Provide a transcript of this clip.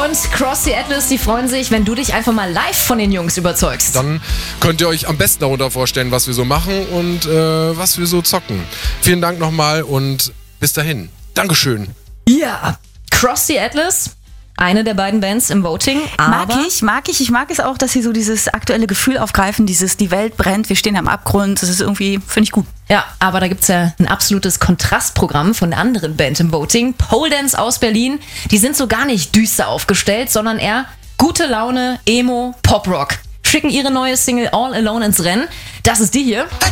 und Cross the Atlas, die freuen sich, wenn du dich einfach mal live von den Jungs überzeugst. Dann könnt ihr euch am besten darunter vorstellen, was wir so machen und was wir so zocken. Vielen Dank nochmal und bis dahin. Dankeschön. Ja, Cross the Atlas, eine der beiden Bands im Voting. Aber Mag ich. Ich mag es auch, dass sie so dieses aktuelle Gefühl aufgreifen, dieses die Welt brennt, wir stehen am Abgrund. Das ist irgendwie, finde ich gut. Ja, aber da gibt's ja ein absolutes Kontrastprogramm von der anderen Band im Voting. Pole Dance aus Berlin. Die sind so gar nicht düster aufgestellt, sondern eher gute Laune, Emo, Pop-Rock. Schicken ihre neue Single All Alone ins Rennen. Das ist die hier.